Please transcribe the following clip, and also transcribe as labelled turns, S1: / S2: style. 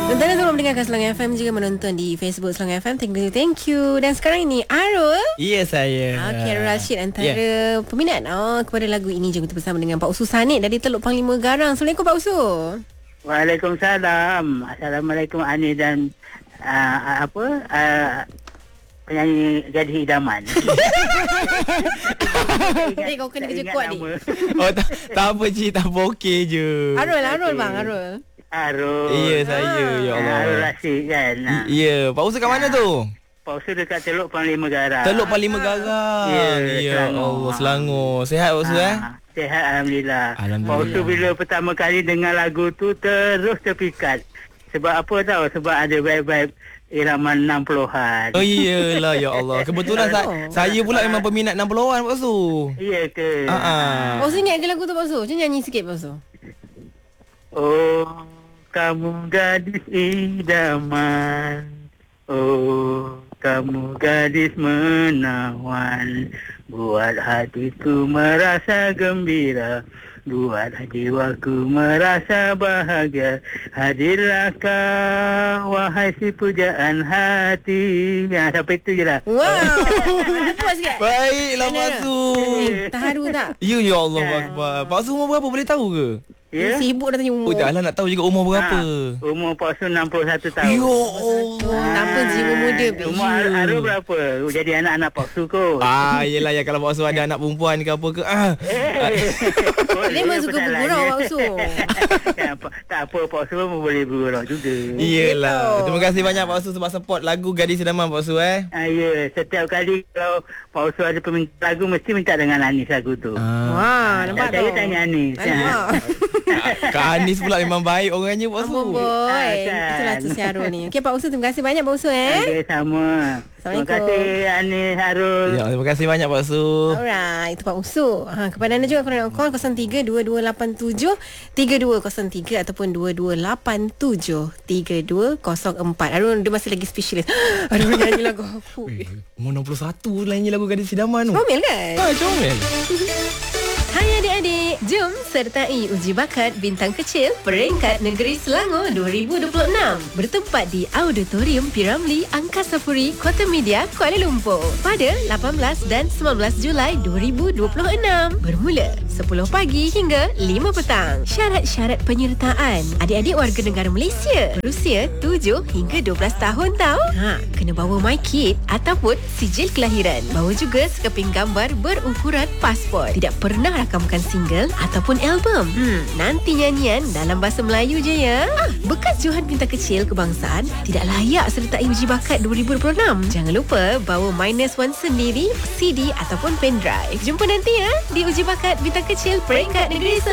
S1: Dan tolong mendengarkan Selangor FM juga menonton di Facebook Selangor FM. Thank you. Dan sekarang ini Arul.
S2: Ya, saya.
S1: Okey, Arul Rashid antara peminat kepada lagu ini. Jom kita bersama dengan Pak Usu Sanid dari Teluk Panglima Garang. Assalamualaikum Pak Usu.
S3: Waalaikumsalam. Assalamualaikum Ani dan penyanyi Gadis Idaman.
S1: Kau kena kerja kuat ni.
S2: Oh, tak apa cik, tak apa, okey je.
S1: Arul bang, Arul.
S2: Ya, saya. Ya Allah.
S3: Arul Rashid kan.
S2: Ya, Pak Usu kat mana tu?
S3: Pak Usu dekat Teluk Panglima Garang.
S2: Teluk Panglima Garang. Ya Allah, Selangor. Sihat Pak Usu
S3: Sihat Alhamdulillah.
S2: Alhamdulillah.
S3: Pak Usu bila pertama kali dengar lagu tu terus terpikat. Sebab apa tahu? Sebab ada vibe-vibe irama 60-an.
S2: Oh iyalah, ya Allah. Kebetulan saya pula memang peminat 60-an Pak Usu.
S3: Iya ke?
S1: Pak Usu ingat ke lagu tu Pak Usu? Macam nyanyi sikit Pak Usu.
S3: Oh, kamu gadis idaman. Oh, kamu gadis menawan. Buat hatiku merasa gembira. Buat jiwaku merasa bahagia. Hadirlah kau, wahai si pujaan hati. Sampai itu je lah.
S1: Wow. Puas sikit.
S2: Baiklah Pak Usu.
S1: Terharu tak?
S2: Ya Allah Akbar. Pak Usu umur berapa, boleh tahu ke?
S3: Ya?
S1: Sibuk dah tanya umur.
S2: Oh, dah lah nak tahu juga umur berapa.
S3: Umur Pak Usu 61 tahun.
S2: Ya Allah.
S1: Tanpa jiwa muda.
S3: Umur Arul berapa? Jadi anak-anak Pak Usu kot.
S2: Yelah ya, kalau Pak Usu ada anak perempuan ke apa ke.
S1: Dia memang suka bergurau Pak Usu.
S3: Tak apa, Pak Usu pun boleh bergurau juga.
S2: Iyalah. Terima kasih banyak Pak Usu sebab support lagu Gadis Idaman Pak Usu
S3: Ya, setiap kali kalau Pak Usu ada peminta lagu mesti minta dengan Anis lagu tu.
S1: Wah, nampak
S3: Saya
S1: tu.
S3: tanya Anis.
S2: Kak Anis pula memang baik orangnya Pak Usu.
S1: Boy. Itulah tu si Arul ni. Okey Pak Usu, terima kasih banyak Pak Usu
S3: Okey, sama. Terima kasih Anis, Harul.
S2: Ya, terima kasih banyak Pak Usu.
S1: Alright, itu Pak Usu. Kepada anda juga korang nak call 03-2287-3203 ataupun 2287-3204. Arul dia masih lagi specialist. Aduh, nyanyi lagu aku.
S2: Umur 61 nyanyi lagu Gadis Idaman tu.
S1: Comel kan?
S2: Comel.
S1: Hai adik-adik, jom sertai uji bakat bintang kecil peringkat negeri Selangor 2026 bertempat di Auditorium Piramli Angkasa Puri, Kota Media, Kuala Lumpur pada 18 dan 19 Julai 2026 bermula 10 pagi hingga 5 petang. Syarat-syarat penyertaan: adik-adik warga negara Malaysia berusia 7 hingga 12 tahun tau. Kena bawa MyKid ataupun sijil kelahiran. Bawa juga sekeping gambar berukuran pasport. Tidak pernah rakamkan single ataupun album. Nanti nyanyian dalam bahasa Melayu je ya. Bekas Johan Bintang Kecil Kebangsaan tidak layak sertai uji bakat 2026. Jangan lupa bawa -1 sendiri, CD ataupun pendrive. Jumpa nanti ya di uji bakat Bintang Kecil peringkat negeri Selangor.